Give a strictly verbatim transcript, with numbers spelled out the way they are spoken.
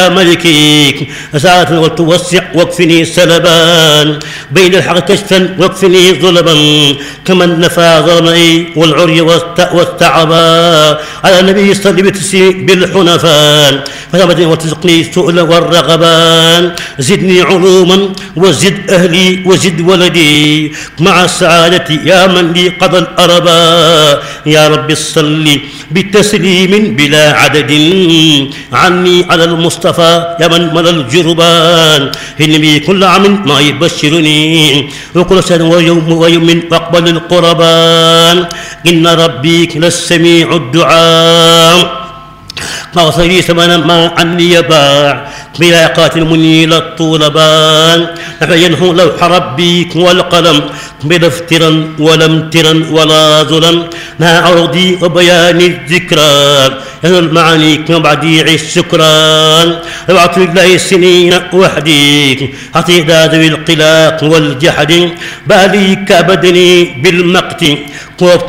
ملكيك ساعة وتوسع واكفني سلبا بين الحق كشفا واكفني ظلما كمن نفى ظلمي والعري والتعبا على النبي صلى الله عليه وسلم بالحنفاء فثبتني وتزقني السؤل والرغبان زدني علوما وزد أهلي وزد ولدي مع السعادة يا من لي قضى الأربا يا رب صل بتسليم بلا عدد عني على المصطفى يا من ملى الجربان إني كل عام ما يبشرني وكل سنة ويوم ويوم أقبل القربان إن ربي للسميع الدعاء مغصري ثمنا ما عني يباع بلا قاتل منيل الطولبان ينهو لوح ربيك والقلم بلا افترا ولا امترا ولا ظلم ما عرضي وبيان الذكرى ينهو المعانيك وبعديع السكران ابعث الله السنين وحديك حتى ذوي القلاق والجحد باليك بدني بالمقت